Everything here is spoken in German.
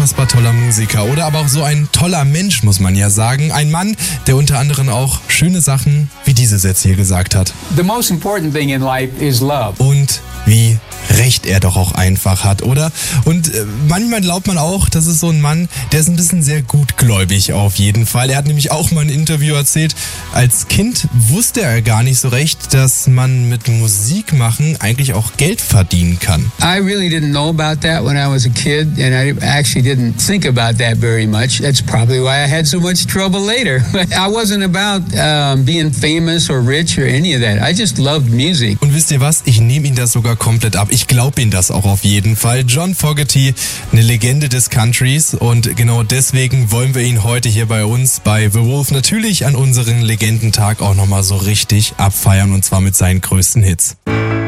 unfassbar toller Musiker oder aber auch so ein toller Mensch, muss man ja sagen. Ein Mann, der unter anderem auch schöne Sachen wie diese Sätze hier gesagt hat. The most important thing in life is love. Und wie recht er doch auch einfach hat, oder? Und manchmal glaubt man auch, das ist so ein Mann, der ist ein bisschen sehr gutgläubig auf jeden Fall. Er hat nämlich auch mal in einem Interview erzählt, als Kind wusste er gar nicht so recht, dass man mit Musik machen eigentlich auch Geld verdienen kann. I really didn't know about that when I was a kid, and I actually didn't think about that very much. That's probably why I had so much trouble later. I wasn't about being famous or rich or any of that. I just loved music. Und wisst ihr was? Ich nehme ihn das sogar komplett ab. Ich glaube ihm das auch auf jeden Fall. John Fogerty, eine Legende des Countries, und genau deswegen wollen wir ihn heute hier bei uns bei The Wolf natürlich an unseren Legendentag auch nochmal so richtig abfeiern, und zwar mit seinen größten Hits.